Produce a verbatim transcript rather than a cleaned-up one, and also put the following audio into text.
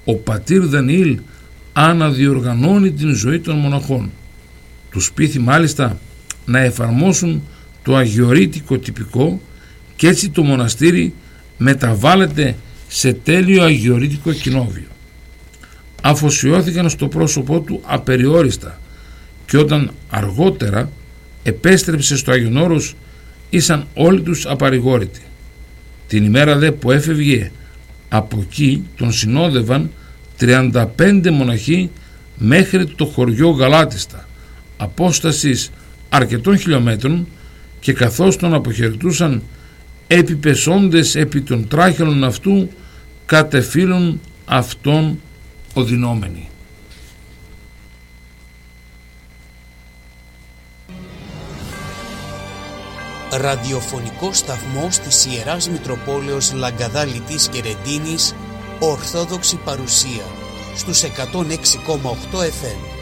ο πατήρ Δανιήλ αναδιοργανώνει την ζωή των μοναχών. Τους πείθει μάλιστα να εφαρμόσουν το αγιορείτικο τυπικό και έτσι το μοναστήρι μεταβάλλεται σε τέλειο αγιορείτικο κοινόβιο. Αφοσιώθηκαν στο πρόσωπό του απεριόριστα και όταν αργότερα επέστρεψε στο Άγιον Όρος ήσαν όλοι τους απαρηγόρητοι. Την ημέρα δε που έφευγε από εκεί τον συνόδευαν τριάντα πέντε μοναχοί μέχρι το χωριό Γαλάτιστα, απόστασης αρκετών χιλιόμετρων, και καθώς τον αποχαιρετούσαν επιπεσόντες επί των τράχελων αυτού κατεφύλουν αυτόν οδυνόμενοι. Ραδιοφωνικό σταθμός της Ιεράς Μητροπόλεως Λαγκαδά Λιτής και Ρεντίνης, Ορθόδοξη παρουσία στους εκατόν έξι κόμμα οκτώ εφ εμ.